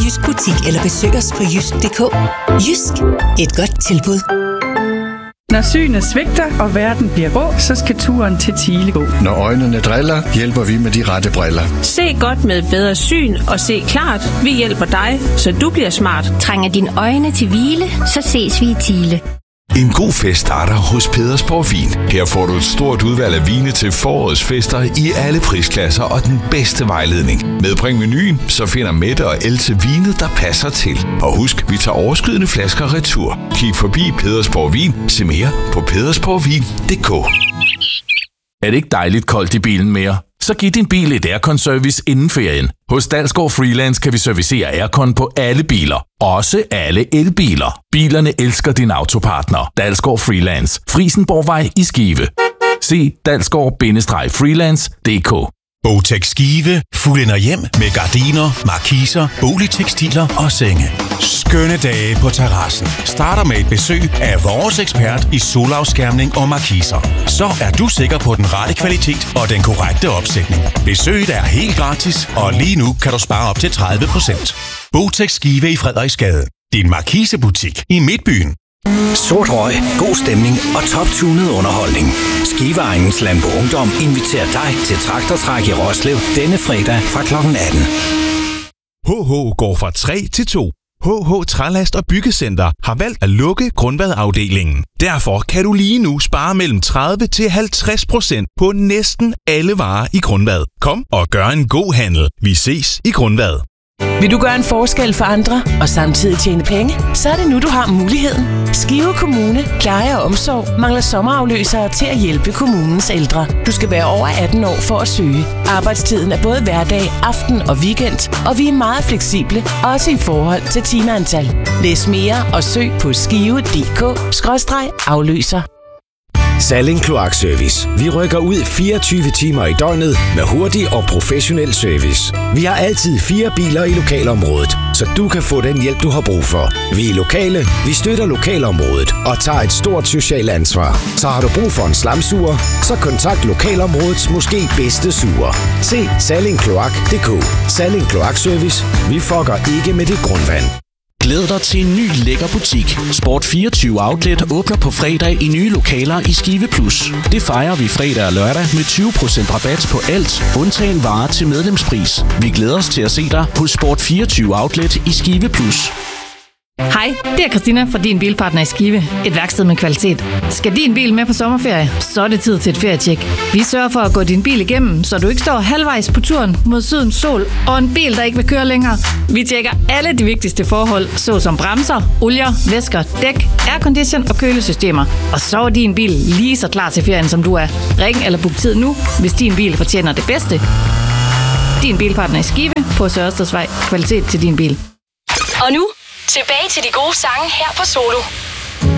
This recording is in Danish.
Jysk butik eller besøg os på jysk.dk. Jysk. Et godt tilbud. Når synet svigter, og verden bliver grå, så skal turen til Thiele gå. Når øjnene driller, hjælper vi med de rette briller. Se godt med bedre syn og se klart. Vi hjælper dig, så du bliver smart. Trænger dine øjne til hvile, så ses vi i Thiele. En god fest starter hos Pedersborg Vin. Her får du et stort udvalg af vine til forårets fester i alle prisklasser og den bedste vejledning. Medbring menuen, så finder Mette og Else vine, der passer til. Og husk, vi tager overskydende flasker retur. Kig forbi Pedersborg Vin. Se mere på pedersborgvin.dk. Er det ikke dejligt koldt i bilen mere? Så giv din bil et aircon-service inden ferien. Hos Dalsgaard Freelance kan vi servicere aircon på alle biler. Også alle elbiler. Bilerne elsker din autopartner. Dalsgaard Freelance. Frisenborgvej i Skive. Se dalsgaard-freelance.dk. Botex Skive fulder hjem med gardiner, markiser, boligtekstiler og senge. Skønne dage på terrassen. Starter med et besøg af vores ekspert i solafskærmning og markiser. Så er du sikker på den rette kvalitet og den korrekte opsætning. Besøget er helt gratis, og lige nu kan du spare op til 30%. Botex Skive i Frederiksgade. Din markisebutik i Midtbyen. Sort røg, god stemning og top-tunet underholdning. Skiveegnens Landbo Ungdom inviterer dig til traktortræk i Roslev denne fredag fra kl. 18. HH går fra 3 til 2. HH Trælast og Byggecenter har valgt at lukke Grundvadafdelingen. Derfor kan du lige nu spare mellem 30 til 50% på næsten alle varer i Grundvad. Kom og gør en god handel. Vi ses i Grundvad. Vil du gøre en forskel for andre og samtidig tjene penge? Så er det nu, du har muligheden. Skive Kommune, pleje og omsorg mangler sommerafløsere til at hjælpe kommunens ældre. Du skal være over 18 år for at søge. Arbejdstiden er både hverdag, aften og weekend, og vi er meget fleksible, også i forhold til timeantal. Læs mere og søg på skive.dk/afløser. Salling Kloakservice. Vi rykker ud 24 timer i døgnet med hurtig og professionel service. Vi har altid 4 biler i lokalområdet, så du kan få den hjælp, du har brug for. Vi er lokale, vi støtter lokalområdet og tager et stort socialt ansvar. Så har du brug for en slamsuger, så kontakt lokalområdets måske bedste suger. Se sallingkloak.dk. Salling Kloakservice. Vi fucker ikke med dit grundvand. Glæd dig til en ny lækker butik. Sport 24 Outlet åbner på fredag i nye lokaler i Skive Plus. Det fejrer vi fredag og lørdag med 20% rabat på alt, undtagen varer til medlemspris. Vi glæder os til at se dig på Sport 24 Outlet i Skive Plus. Hej, det er Christina fra Din Bilpartner i Skive. Et værksted med kvalitet. Skal din bil med på sommerferie, så er det tid til et ferietjek. Vi sørger for at gå din bil igennem, så du ikke står halvvejs på turen mod sydens sol og en bil, der ikke vil køre længere. Vi tjekker alle de vigtigste forhold, såsom bremser, olier, væsker, dæk, aircondition og kølesystemer. Og så er din bil lige så klar til ferien, som du er. Ring eller book tid nu, hvis din bil fortjener det bedste. Din Bilpartner i Skive på Sørstadsvej. Kvalitet til din bil. Og nu tilbage til de gode sange her på Solo.